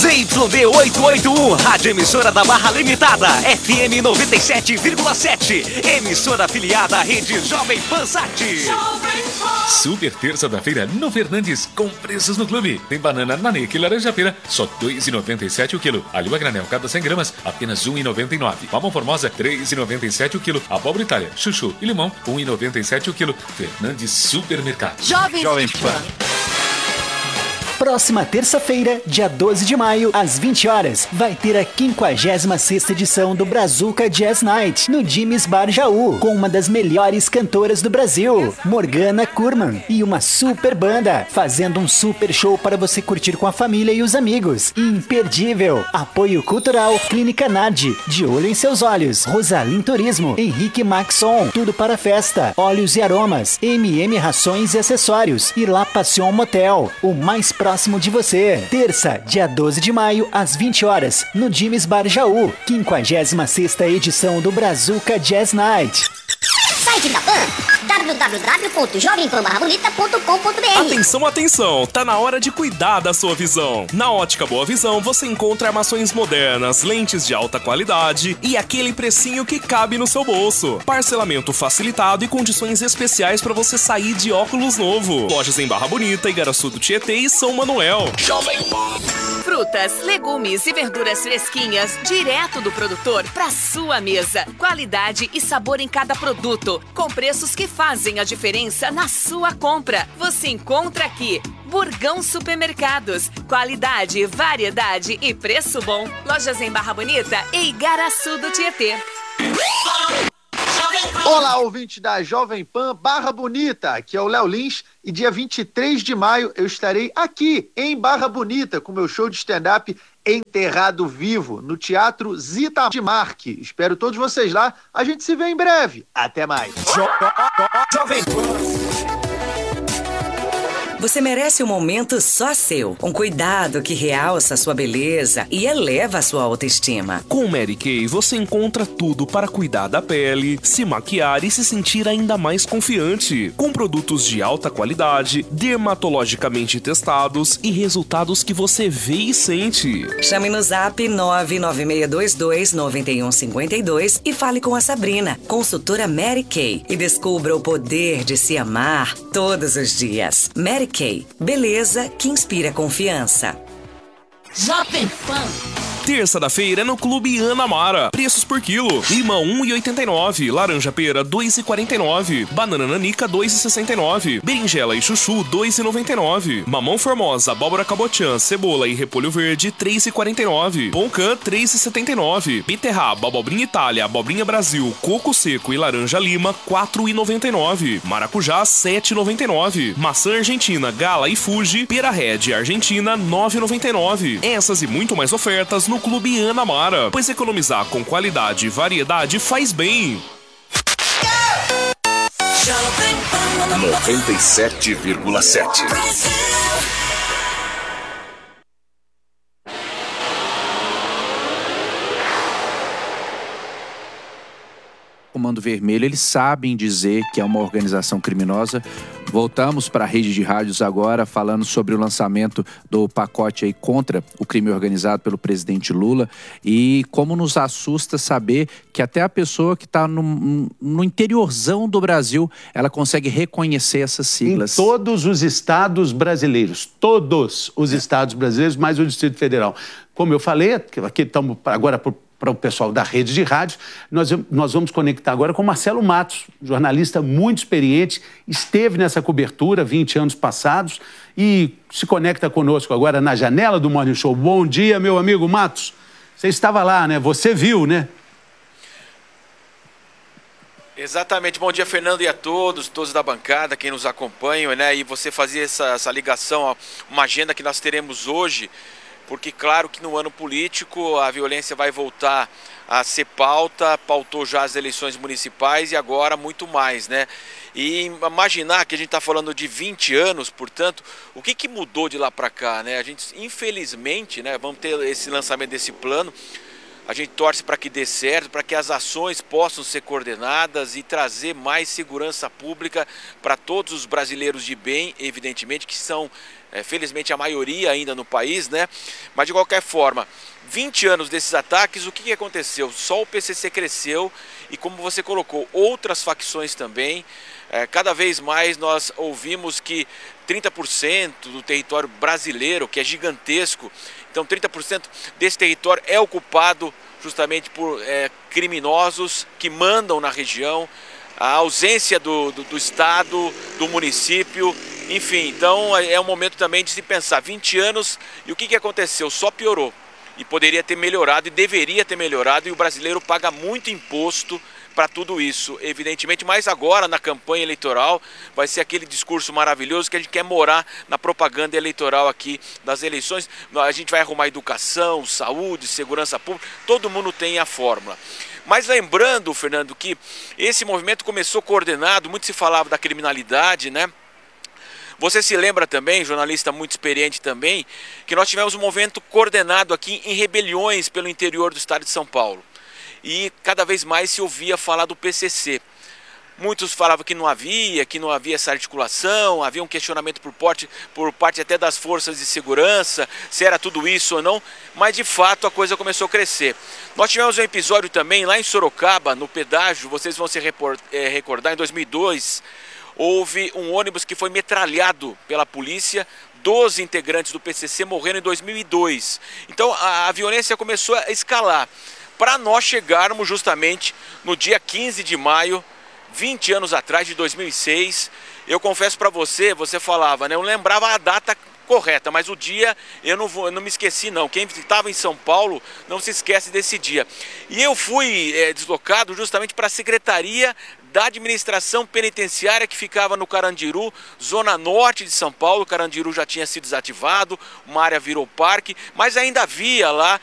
ZYD 881, Rádio Emissora da Barra Limitada, FM 97,7, emissora afiliada à rede Jovem Pan Sat. Super terça da feira no Fernandes, com preços no clube. Tem banana nanica e laranja-pera, só R$ 2,97 o quilo. Alho a granel, cada 100 gramas, apenas R$ 1,99. Mamão formosa, R$ 3,97 o quilo. Abóbora Itália, chuchu e limão, R$ 1,97 o quilo. Fernandes Supermercado. Jovem Pan. Próxima terça-feira, dia 12 de maio, às 20 horas, vai ter a 56ª edição do Brazuca Jazz Night, no Jimmy's Bar Jaú, com uma das melhores cantoras do Brasil, Morgana Kurman, e uma super banda, fazendo um super show para você curtir com a família e os amigos. Imperdível! Apoio cultural, Clínica Nard, De Olho em Seus Olhos, Rosalim Turismo, Henrique Maxon, Tudo para a Festa, Óleos e Aromas, MM Rações e Acessórios e La Passion Motel, o mais próximo de você. Terça, dia 12 de maio, às 20 horas, no Jimmy's Bar Jaú, 56ª edição do Brazuca Jazz Night. Site da PAN, www.jovempanbarrabonita.com.br. Atenção, atenção! Tá na hora de cuidar da sua visão. Na Ótica Boa Visão você encontra armações modernas, lentes de alta qualidade e aquele precinho que cabe no seu bolso. Parcelamento facilitado e condições especiais para você sair de óculos novo. Lojas em Barra Bonita, Igaraçu do Tietê e São Manuel. Jovem Pan. Frutas, legumes e verduras fresquinhas, direto do produtor para sua mesa. Qualidade e sabor em cada produto, com preços que fazem a diferença na sua compra. Você encontra aqui. Burgão Supermercados. Qualidade, variedade e preço bom. Lojas em Barra Bonita e Igaraçu do Tietê. Olá, ouvinte da Jovem Pan Barra Bonita, aqui é o Léo Lins e dia 23 de maio eu estarei aqui em Barra Bonita com meu show de stand-up Enterrado Vivo, no Teatro Zita de Marque. Espero todos vocês lá, a gente se vê em breve. Até mais. Jovem Pan. Você merece um momento só seu, um cuidado que realça sua beleza e eleva a sua autoestima. Com Mary Kay você encontra tudo para cuidar da pele, se maquiar e se sentir ainda mais confiante. Com produtos de alta qualidade, dermatologicamente testados e resultados que você vê e sente. Chame no Zap 996229152 e fale com a Sabrina, consultora Mary Kay, e descubra o poder de se amar todos os dias. Mary Kay, beleza que inspira confiança. Jovem Pan. Terça da feira no Clube Ana Mara. Preços por quilo. Lima 1,89. Laranja pera 2,49. Banana nanica 2,69. Berinjela e chuchu 2,99. Mamão formosa, abóbora cabotiã, cebola e repolho verde 3,49. Poncã 3,79. Beterraba, abobrinha Itália, abobrinha Brasil, coco seco e laranja lima 4,99. Maracujá 7,99. Maçã argentina, gala e Fuji, pera red argentina 9,99. Essas e muito mais ofertas no Clube Ana Mara, pois economizar com qualidade e variedade faz bem. 97,7. Comando Vermelho, eles sabem dizer que é uma organização criminosa. Voltamos para a rede de rádios agora, falando sobre o lançamento do pacote aí contra o crime organizado pelo presidente Lula, e como nos assusta saber que até a pessoa que está no interiorzão do Brasil, ela consegue reconhecer essas siglas. Em todos os estados brasileiros, todos os estados brasileiros, mais o Distrito Federal. Como eu falei, aqui estamos agora para o pessoal da rede de rádio, nós vamos conectar agora com Marcelo Matos, jornalista muito experiente, esteve nessa cobertura 20 anos passados e se conecta conosco agora na janela do Morning Show. Bom dia, meu amigo Matos. Você estava lá, né? Você viu, né? Exatamente. Bom dia, Fernando, e a todos da bancada, quem nos acompanha, né? E você fazia essa ligação a uma agenda que nós teremos hoje, porque claro que no ano político a violência vai voltar a ser pautou já as eleições municipais e agora muito mais, né? E imaginar que a gente está falando de 20 anos, portanto, o que mudou de lá para cá, né? A gente, infelizmente, né, vamos ter esse lançamento desse plano, a gente torce para que dê certo, para que as ações possam ser coordenadas e trazer mais segurança pública para todos os brasileiros de bem, evidentemente, que são felizmente a maioria ainda no país, né? Mas de qualquer forma, 20 anos desses ataques, o que aconteceu? Só o PCC cresceu e, como você colocou, outras facções também. Cada vez mais nós ouvimos que 30% do território brasileiro, que é gigantesco, então 30% desse território é ocupado justamente por criminosos que mandam na região, a ausência do Estado, do município, enfim, então é um momento também de se pensar, 20 anos, e o que aconteceu? Só piorou, e poderia ter melhorado, e deveria ter melhorado, e o brasileiro paga muito imposto para tudo isso, evidentemente, mas agora na campanha eleitoral vai ser aquele discurso maravilhoso que a gente quer morar na propaganda eleitoral aqui das eleições. A gente vai arrumar educação, saúde, segurança pública, todo mundo tem a fórmula. Mas lembrando, Fernando, que esse movimento começou coordenado, muito se falava da criminalidade, né? Você se lembra também, jornalista muito experiente também, que nós tivemos um movimento coordenado aqui em rebeliões pelo interior do estado de São Paulo. E cada vez mais se ouvia falar do PCC. Muitos falavam que não havia essa articulação, havia um questionamento por parte até das forças de segurança, se era tudo isso ou não, mas de fato a coisa começou a crescer. Nós tivemos um episódio também lá em Sorocaba, no pedágio, vocês vão se recordar, em 2002, houve um ônibus que foi metralhado pela polícia, 12 integrantes do PCC morreram em 2002. Então a violência começou a escalar, para nós chegarmos justamente no dia 15 de maio, 20 anos atrás, de 2006, eu confesso para você falava, né? Eu não lembrava a data correta, mas o dia eu não me esqueci não. Quem estava em São Paulo não se esquece desse dia. E eu fui deslocado justamente para a Secretaria da Administração Penitenciária, que ficava no Carandiru, zona norte de São Paulo. O Carandiru já tinha sido desativado, uma área virou parque, mas ainda havia lá